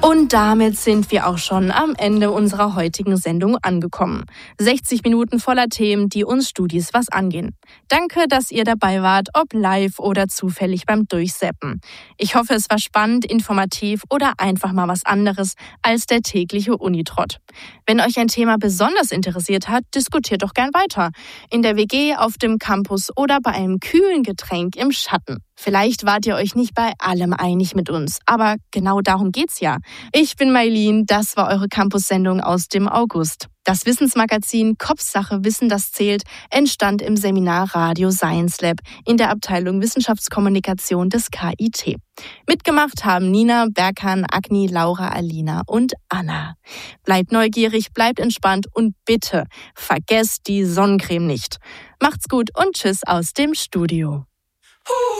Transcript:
Und damit sind wir auch schon am Ende unserer heutigen Sendung angekommen. 60 Minuten voller Themen, die uns Studis was angehen. Danke, dass ihr dabei wart, ob live oder zufällig beim Durchseppen. Ich hoffe, es war spannend, informativ oder einfach mal was anderes als der tägliche Unitrott. Wenn euch ein Thema besonders interessiert hat, diskutiert doch gern weiter. In der WG, auf dem Campus oder bei einem kühlen Getränk im Schatten. Vielleicht wart ihr euch nicht bei allem einig mit uns, aber genau darum geht's ja. Ich bin Mailin, das war eure Campus-Sendung aus dem August. Das Wissensmagazin Kopfsache Wissen, das zählt, entstand im Seminar Radio Science Lab in der Abteilung Wissenschaftskommunikation des KIT. Mitgemacht haben Nina, Berkan, Agni, Laura, Alina und Anna. Bleibt neugierig, bleibt entspannt und bitte vergesst die Sonnencreme nicht. Macht's gut und tschüss aus dem Studio.